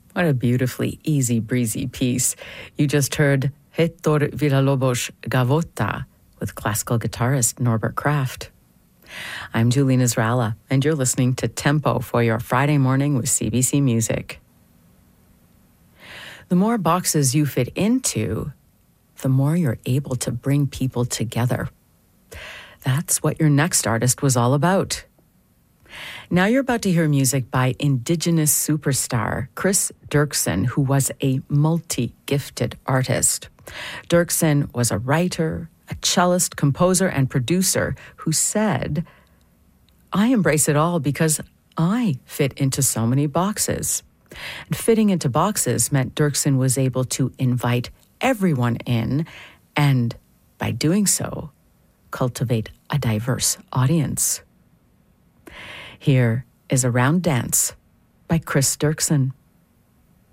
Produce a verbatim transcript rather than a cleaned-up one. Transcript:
What a beautifully easy breezy piece. You just heard Héctor Villalobos Gavota with classical guitarist Norbert Kraft. I'm Julie Nasrallah, and you're listening to Tempo for your Friday morning with C B C Music. The more boxes you fit into, the more you're able to bring people together. That's what your next artist was all about. Now you're about to hear music by Indigenous superstar Chris Dirksen, who was a multi-gifted artist. Dirksen was a writer, a cellist, composer, and producer who said, "I embrace it all because I fit into so many boxes." And fitting into boxes meant Dirksen was able to invite everyone in and, by doing so, cultivate a diverse audience. Here is A Round Dance by Chris Dirksen.